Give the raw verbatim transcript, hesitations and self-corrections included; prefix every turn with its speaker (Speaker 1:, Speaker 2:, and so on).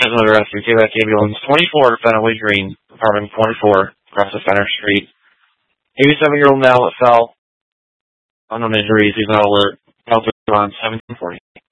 Speaker 1: Another rescue. K-Back ambulance twenty-four, Fenway Green, apartment twenty-four, across the Center Street. eighty-seven-year-old male that fell. Unknown injuries. He's not alert. Health on seventeen forty.